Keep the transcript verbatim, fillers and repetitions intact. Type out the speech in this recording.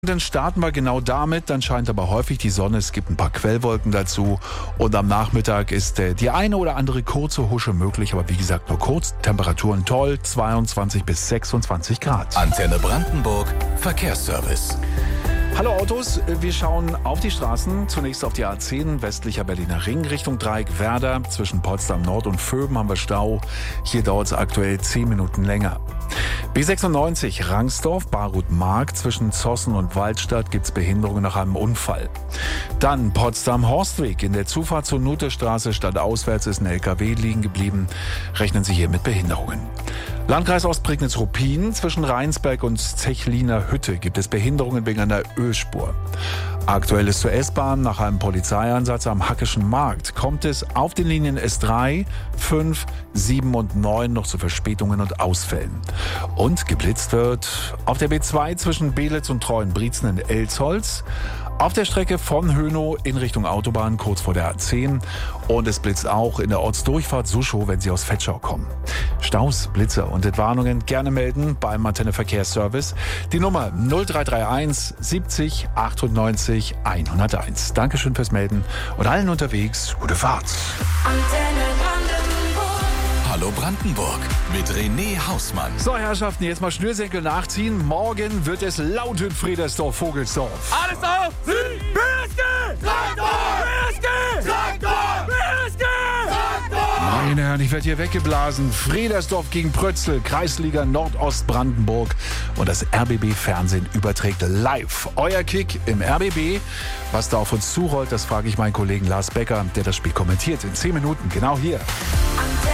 dann starten wir genau damit. Dann scheint aber häufig die Sonne. Es gibt ein paar Quellwolken dazu. Und am Nachmittag ist äh, die eine oder andere kurze Husche möglich. Aber wie gesagt, nur kurz. Temperaturen toll. zweiundzwanzig bis sechsundzwanzig Grad. Antenne Brandenburg. Verkehrsservice. Hallo Autos, wir schauen auf die Straßen. Zunächst auf die A zehn, westlicher Berliner Ring, Richtung Dreieck Werder. Zwischen Potsdam Nord und Vöben haben wir Stau. Hier dauert es aktuell zehn Minuten länger. B sechsundneunzig, Rangsdorf, Barut-Mark. Zwischen Zossen und Waldstadt gibt es Behinderungen nach einem Unfall. Dann Potsdam-Horstweg. In der Zufahrt zur Nutestraße stadtauswärts ist ein L K W liegen geblieben. Rechnen Sie hier mit Behinderungen. Landkreis Ostprignitz-Ruppin. Zwischen Rheinsberg und Zechliner Hütte gibt es Behinderungen wegen einer Ölspur. Aktuell ist zur S-Bahn nach einem Polizeieinsatz am Hackischen Markt. Kommt es auf den Linien S drei, fünf, sieben und neun noch zu Verspätungen und Ausfällen. Und geblitzt wird auf der B zwei zwischen Belitz und Treuenbrietzen in Elsholz. Auf der Strecke von Hönow in Richtung Autobahn kurz vor der A zehn. Und es blitzt auch in der Ortsdurchfahrt Suschow, wenn Sie aus Vetschau kommen. Staus, Blitze und Entwarnungen gerne melden beim Antenne Verkehrsservice. Die Nummer null drei drei eins siebzig achtundneunzig hunderteins. Dankeschön fürs Melden und allen unterwegs gute Fahrt. Antenne Brandenburg. Hallo Brandenburg mit René Hausmann. So, Herrschaften, jetzt mal Schnürsenkel nachziehen. Morgen wird es laut in Friedersdorf-Vogelsdorf. Alles auf! Sie! B S G! Traktor! B S G! Traktor! B S G! Traktor! Meine Herren, ich werde hier weggeblasen. Friedersdorf gegen Prötzl, Kreisliga Nordostbrandenburg. Und das R B B-Fernsehen überträgt live euer Kick im R B B. Was da auf uns zurollt, das frage ich meinen Kollegen Lars Becker, der das Spiel kommentiert. In zehn Minuten, genau hier.